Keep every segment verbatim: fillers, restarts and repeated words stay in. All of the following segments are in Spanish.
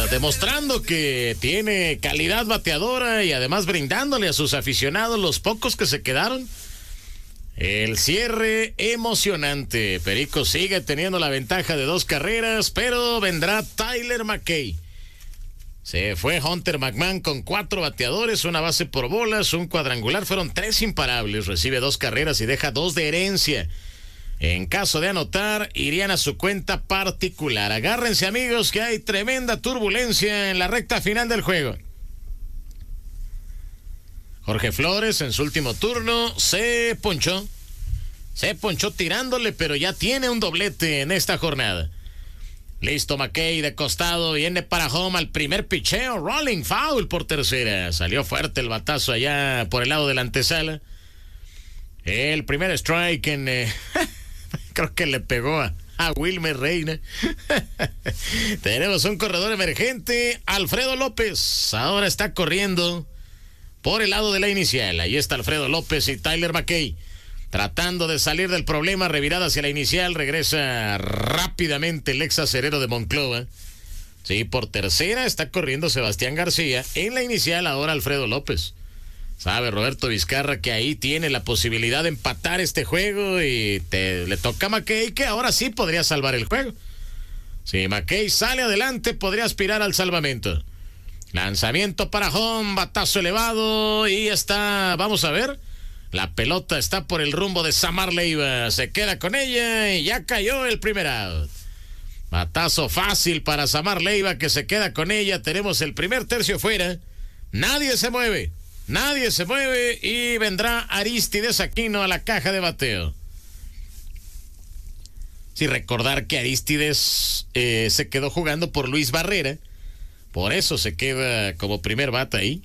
demostrando que tiene calidad bateadora y además brindándole a sus aficionados los pocos que se quedaron. El cierre emocionante. Perico sigue teniendo la ventaja de dos carreras, pero vendrá Tyler McKay. Se fue Hunter McMahon con cuatro bateadores, una base por bolas, un cuadrangular. Fueron tres imparables. Recibe dos carreras y deja dos de herencia. En caso de anotar, irían a su cuenta particular. Agárrense, amigos, que hay tremenda turbulencia en la recta final del juego. Jorge Flores en su último turno se ponchó. Se ponchó tirándole, pero ya tiene un doblete en esta jornada. Listo, McKay de costado, viene para home al primer picheo. Rolling foul por tercera. Salió fuerte el batazo allá por el lado de la antesala. El primer strike en... Eh, creo que le pegó a, a Wilmer Reina. Tenemos un corredor emergente, Alfredo López. Ahora está corriendo por el lado de la inicial. Ahí está Alfredo López y Tyler McKay tratando de salir del problema. Revirada hacia la inicial. Regresa rápidamente el ex acerero de Monclova. Sí, por tercera está corriendo Sebastián García. En la inicial ahora Alfredo López. Sabe Roberto Vizcarra que ahí tiene la posibilidad de empatar este juego y te, le toca a McKay, que ahora sí podría salvar el juego. Si McKay sale adelante, podría aspirar al salvamento. Lanzamiento para home, batazo elevado y está, vamos a ver, la pelota está por el rumbo de Samar Leiva. Se queda con ella y ya cayó el primer out. Batazo fácil para Samar Leiva, que se queda con ella. Tenemos el primer tercio fuera. Nadie se mueve. Nadie se mueve y vendrá Aristides Aquino a la caja de bateo. Sí, recordar que Aristides eh, se quedó jugando por Luis Barrera. Por eso se queda como primer bata ahí.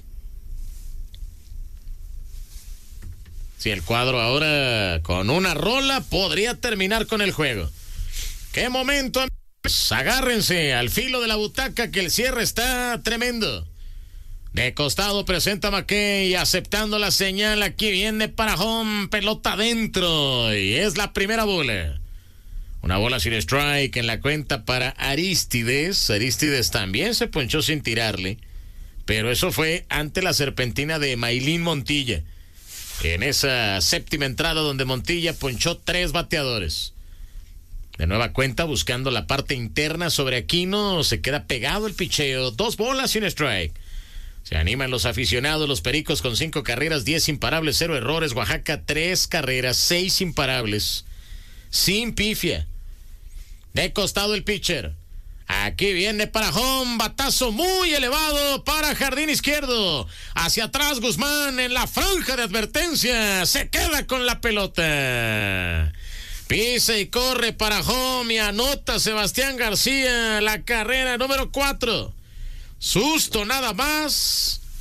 Sí, el cuadro ahora con una rola podría terminar con el juego. ¡Qué momento, amigos! Agárrense al filo de la butaca que el cierre está tremendo. De costado presenta McKay aceptando la señal. Aquí viene para home, pelota adentro y es la primera bola. Una bola sin strike en la cuenta para Aristides. Aristides también se ponchó sin tirarle, pero eso fue ante la serpentina de Maylin Montilla. En esa séptima entrada donde Montilla ponchó tres bateadores. De nueva cuenta buscando la parte interna sobre Aquino. Se queda pegado el picheo. Dos bolas sin strike. Se animan los aficionados, los Pericos con cinco carreras, diez imparables, cero errores. Oaxaca, tres carreras, seis imparables, sin pifia. De costado el pitcher. Aquí viene para home, batazo muy elevado para jardín izquierdo. Hacia atrás Guzmán en la franja de advertencia. Se queda con la pelota. Pisa y corre para home y anota Sebastián García la carrera número cuatro. Susto nada más